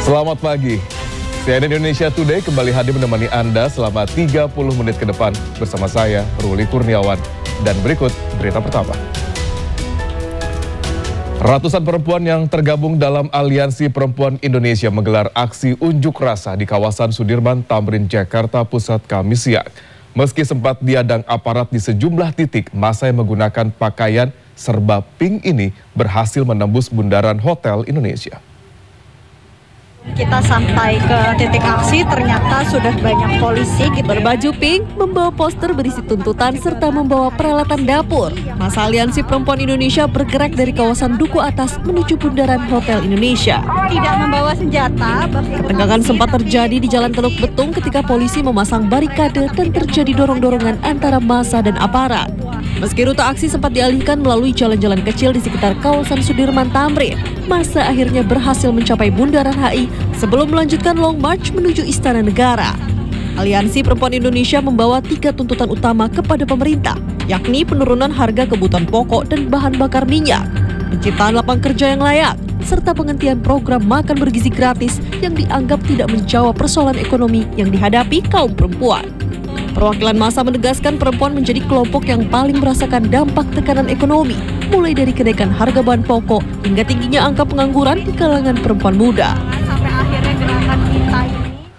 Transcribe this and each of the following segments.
Selamat pagi. CNN Indonesia Today kembali hadir menemani Anda selama 30 menit ke depan bersama saya, Ruli Kurniawan. Dan berikut berita pertama. Ratusan perempuan yang tergabung dalam Aliansi Perempuan Indonesia menggelar aksi unjuk rasa di kawasan Sudirman Tamrin, Jakarta Pusat Kamis siang. Meski sempat diadang aparat di sejumlah titik, massa yang menggunakan pakaian serba pink ini berhasil menembus bundaran Hotel Indonesia. Kita sampai ke titik aksi, ternyata sudah banyak polisi berbaju pink, membawa poster berisi tuntutan serta membawa peralatan dapur. Massa Aliansi Perempuan Indonesia bergerak dari kawasan Duku Atas menuju bundaran Hotel Indonesia. Tidak membawa senjata. Ketegangan sempat terjadi di Jalan Teluk Betung ketika polisi memasang barikade dan terjadi dorong-dorongan antara massa dan aparat. Meski rute aksi sempat dialihkan melalui jalan-jalan kecil di sekitar kawasan Sudirman Tamrin, massa akhirnya berhasil mencapai bundaran HI sebelum melanjutkan long march menuju Istana Negara. Aliansi Perempuan Indonesia membawa 3 tuntutan utama kepada pemerintah, yakni penurunan harga kebutuhan pokok dan bahan bakar minyak, penciptaan lapangan kerja yang layak, serta penghentian program makan bergizi gratis yang dianggap tidak menjawab persoalan ekonomi yang dihadapi kaum perempuan. Perwakilan massa menegaskan perempuan menjadi kelompok yang paling merasakan dampak tekanan ekonomi, mulai dari kenaikan harga bahan pokok hingga tingginya angka pengangguran di kalangan perempuan muda. Sampai akhirnya gerakan kita ini.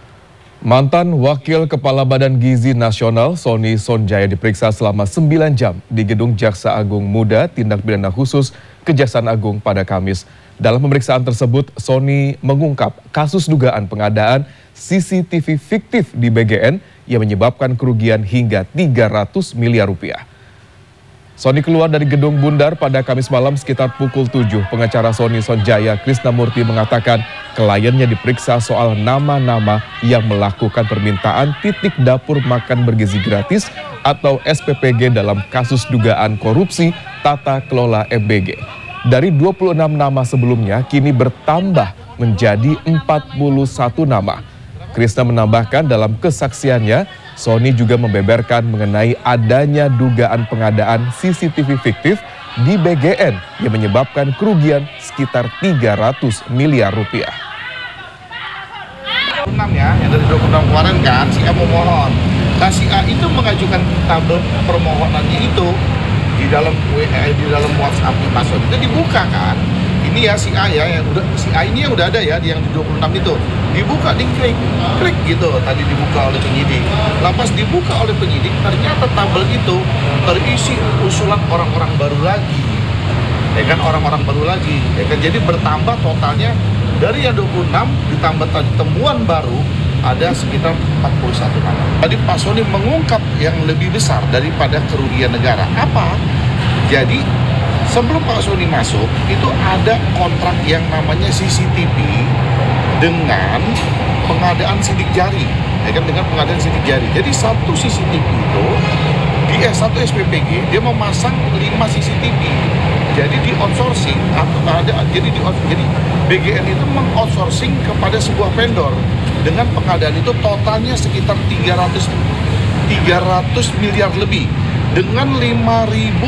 Mantan Wakil Kepala Badan Gizi Nasional Sony Sonjaya diperiksa selama 9 jam di Gedung Jaksa Agung Muda Tindak Pidana Khusus Kejaksaan Agung pada Kamis. Dalam pemeriksaan tersebut, Sony mengungkap kasus dugaan pengadaan CCTV fiktif di BGN yang menyebabkan kerugian hingga 300 miliar rupiah. Sony keluar dari gedung Bundar pada Kamis malam sekitar pukul 7. Pengacara Sony Sonjaya Krisnamurti mengatakan kliennya diperiksa soal nama-nama yang melakukan permintaan titik dapur makan bergizi gratis atau SPPG dalam kasus dugaan korupsi tata kelola FBG. Dari 26 nama sebelumnya kini bertambah menjadi 41 nama. Krisna menambahkan dalam kesaksiannya, Sony juga membeberkan mengenai adanya dugaan pengadaan CCTV fiktif di BGN yang menyebabkan kerugian sekitar 300 miliar rupiah. Ya, yang dari 26 kemarin kan, si A memohon. Nah, si A itu mengajukan tabel permohonannya itu di dalam WhatsApp di password itu dibuka kan. Ini ya si A ya, yang udah si A ini yang udah ada ya, yang di 26 itu dibuka, diklik gitu, tadi dibuka oleh penyidik. Lepas dibuka oleh penyidik, ternyata tabel itu terisi usulan orang-orang baru lagi, ya kan, orang-orang baru lagi, ya kan. Jadi bertambah totalnya dari yang 26 ditambah tadi temuan baru ada sekitar 41 nama. Tadi Pak Sony mengungkap yang lebih besar daripada kerugian negara. Apa? Jadi sebelum Pak Sony masuk, itu ada kontrak yang namanya CCTV dengan pengadaan sidik jari, ya kan, dengan pengadaan sidik jari. Jadi satu CCTV itu di satu SPPG dia memasang 5 CCTV. Jadi di outsourcing atau jadi BGN itu mengoutsourcing kepada sebuah vendor dengan pengadaan itu totalnya sekitar 300 miliar lebih dengan 5.000